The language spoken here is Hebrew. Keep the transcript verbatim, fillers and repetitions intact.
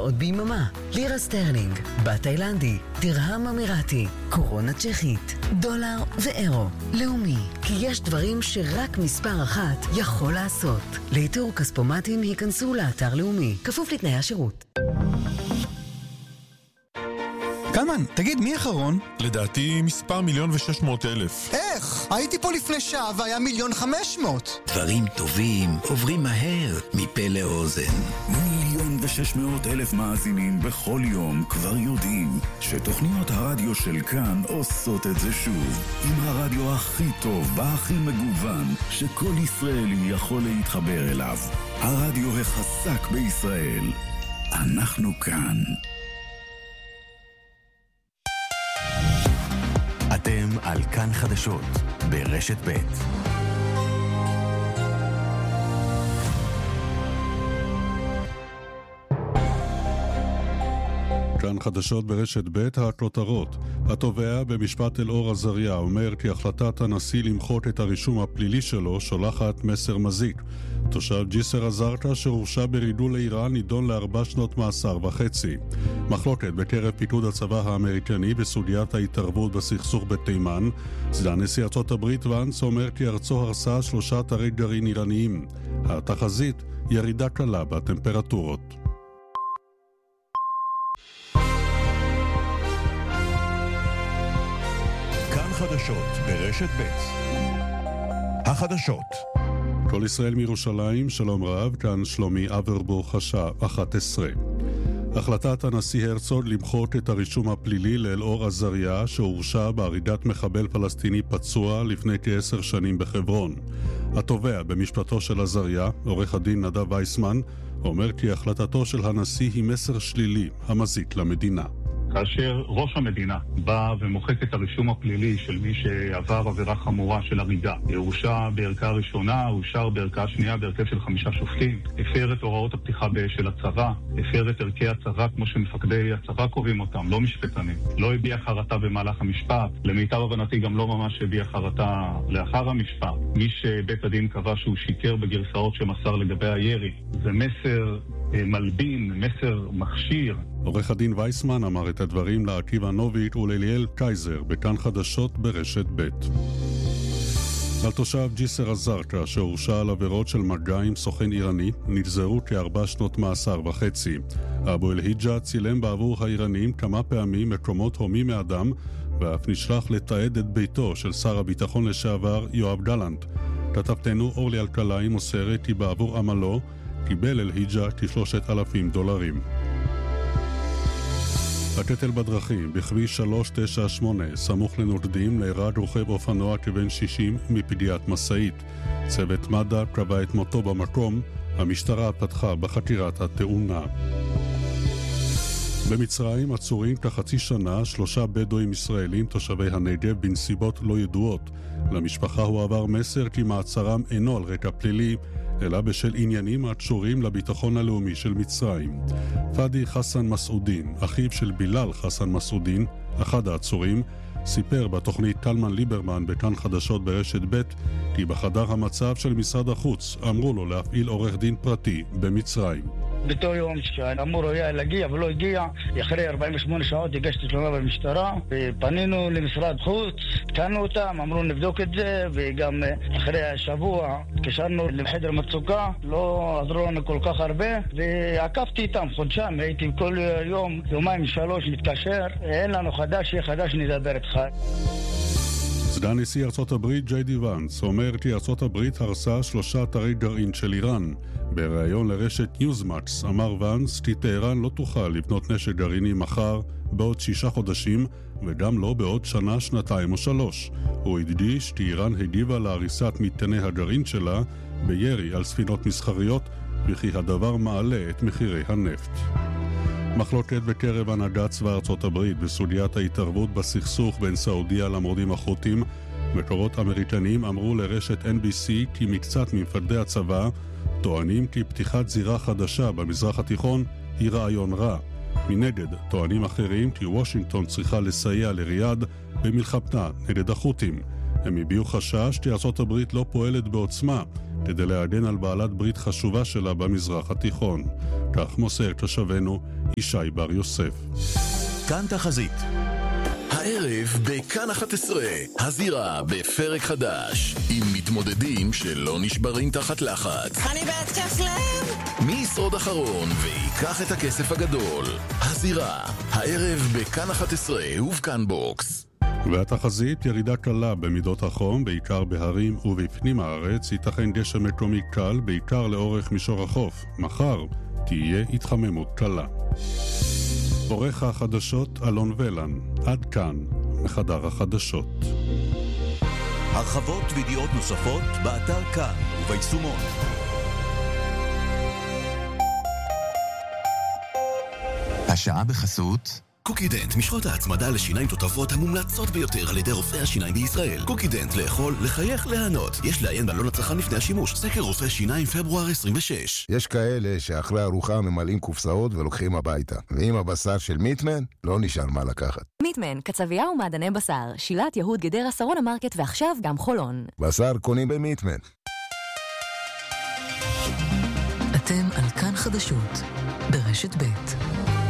שעות ביממה. לירה סטרלינג, בת תאילנדי, דירהם אמירתי, קורונה צ'כית, דולר ואירו. לאומי, כי יש דברים שרק מספר אחת יכול לעשות. לאיתור כספומטים היכנסו לאתר לאומי, כפוף לתנאי השירות. קלמן, תגיד, מי אחרון? לדעתי מספר מיליון ושש מאות אלף. איך? הייתי פה לפני שעה והיה מיליון חמש מאות. דברים טובים עוברים מהר מפה לאוזן. מיליון ושש מאות אלף מאזינים בכל יום כבר יודעים שתוכניות הרדיו של כאן עושות את זה שוב. עם הרדיו הכי טוב והכי מגוון שכל ישראלי יכול להתחבר אליו. הרדיו החזק בישראל. אנחנו כאן. אתם על כאן חדשות ברשת ב'. כאן חדשות ברשת ב', הכותרות. התובע במשפט אלאור עזריה אומר כי החלטת הנשיא למחות את הרישום הפלילי שלו שולחת מסר מזיק. תושב ג'יסר א-זרקא שהורשע ברידול לאיראן נידון לארבע שנות מאסר וחצי. מחלוקת בקרב פיקוד הצבא האמריקני בסוגיית ההתערבות בסכסוך בתימן. סגן נשיא ארצות הברית ואנס אומר כי ארצו הרסה שלושה אתרי גרעין איראניים. התחזית ירידה קלה בטמפרטורות. כאן חדשות ברשת ב'. החדשות. כל ישראל מירושלים, שלום רב, כאן שלומי אברבוך, השעה אחת עשרה. החלטת הנשיא הרצוג למחות את הרישום הפלילי לאלאור עזריה שהורשע בהריגת מחבל פלסטיני פצוע לפני כעשר שנים בחברון. התובע במשפטו של עזריה, עורך הדין נדב וייסמן, אומר כי החלטתו של הנשיא היא מסר שלילי המזיק למדינה. כאשר ראש המדינה בא ומוחק את הרישום הפלילי של מי שעבר עבירה חמורה של הריגה, הורשע בערכאה ראשונה, הורשע בערכאה שנייה בהרכב של חמישה שופטים, הפר את הוראות הפתיחה באש של הצבא, הפר את ערכי הצבא כמו שמפקדי הצבא קובעים אותם, לא משפטנים, לא הביע חרטה במהלך המשפט, למיטב הבנתי גם לא ממש הביע חרטה לאחר המשפט. מי שבית הדין קבע שהוא שיקר בגרסאות שמסר לגבי הירי, זה מסר מלבין, מסר מכשיר. עורך הדין וייסמן אמר את הדברים לעקיבא נוביק ולליאל קייזר בכאן חדשות ברשת ב'. על תושב ג'יסר א-זרקא שהורשע על עבירות של מגע עם סוכן איראני נגזרו כארבע שנות מאסר וחצי. אבו אל-היג'ה צילם בעבור האיראנים כמה פעמים מקומות הומים מאדם ואף נשלח לתעד את ביתו של שר הביטחון לשעבר יואב גלנט. כתבתנו אורלי אלקלעי מוסרת כי בעבור עמלו קיבל אל-היג'ה כשלושת אלפים דולרים. הקטל בדרכים בכביש שלוש תשע שמונה סמוך לנוקדים נהרג רוכב אופנוע כבן שישים מפגיעת משאית. צוות מד"א קבע את מותו במקום. המשטרה פתחה בחקירת התאונה. במצרים עצורים כחצי שנה שלושה בדואים ישראלים תושבי הנגב בנסיבות לא ידועות. למשפחה הועבר מסר כי מעצרם אינו על רקע פלילי אלא בשל עניינים הקשורים לביטחון הלאומי של מצרים. פאדי חסן מסעודין, אחיו של בילal חסן מסעודין, אחד העצורים, סיפר בתוכנית קלמן ליברמן בכאן חדשות ברשת ב' כי בחדר המצב של משרד החוץ אמרו לו להפעיל עורך דין פרטי במצרים. באותו יום שאמור היה להגיע ולא הגיע, אחרי ארבעים ושמונה שעות הגשתי תלונה במשטרה ופנינו למשרד חוץ, קנו אותם, אמרו נבדוק את זה, וגם אחרי השבוע התקשרנו לחדר מצוקה, לא עזרו לנו כל כך הרבה ועקבתי איתם חודשיים, הייתי כל יום, יומיים שלוש מתקשר, אין לנו חדש, יהיה חדש נדבר איתך. סגן נשיא ארצות הברית ג'יי די ואנס אומר כי ארצות הברית הרסה שלושה אתרי גרעין של איראן. בריאיון לרשת ניוזמקס אמר ואנס כי טהרן לא תוכל לבנות נשק גרעיני מחר, בעוד שישה חודשים, וגם לא בעוד שנה, שנתיים או שלוש. הוא הדגיש כי איראן הגיבה להריסת מתקני הגרעין שלה בירי על ספינות מסחריות, וכי הדבר מעלה את מחירי הנפט. מחלוקת בקרב הנהגת צבא ארצות הברית בסוגיית ההתערבות בסכסוך בין סעודיה למורדים החות'ים. מקורות אמריקניים אמרו לרשת אן בי סי כי מקצת ממפקדי הצבא טוענים כי פתיחת זירה חדשה במזרח התיכון היא רעיון רע. מנגד, טוענים אחרים כי וושינגטון צריכה לסייע לריאד במלחמתה נגד החות'ים. הם הביעו חשש כי ארצות הברית לא פועלת בעוצמה כדי להגן על בעלת ברית חשובה שלה במזרח התיכון. כך מוסר תושבנו ישי בר יוסף. כאן תחזית. הערב בכאן אחת עשרה, הזירה בפרק חדש, עם מתמודדים שלא נשברים תחת לחץ. אני בהתקף לב! מי ישרוד אחרון ויקח את הכסף הגדול? הזירה, הערב בכאן אחת עשרה ובכאן בוקס. והתחזית, ירידה קלה במידות החום, בעיקר בהרים ובפנים הארץ, ייתכן גשם מקומי קל, בעיקר לאורך מישור החוף. מחר תהיה התחממות קלה. עורך החדשות אלון ולן. עד כאן מחדר החדשות. הרחבות וידיעות נוספות באתר כאן וביישומון. השעה בחסות קוקידנט, משחות ההצמדה לשיניים תותבות המומלצות ביותר על ידי רופאי השיניים בישראל. קוקידנט, לאכול, לחייך, להנות. יש לעיין בעלון הצרכן לפני השימוש. סקר רופאי שיניים פברואר עשרים ושש. יש כאלה שאחרי ארוחה ממלאים קופסאות ולוקחים הביתה. ועם הבשר של מיטמן, לא נשאר מה לקחת. מיטמן, קצבייה ומעדני בשר. שילת יהוד גדרה שרון המרקט ועכשיו גם חולון. בשר קונים במיטמן. אתם על כאן חדשות ברשת ב'.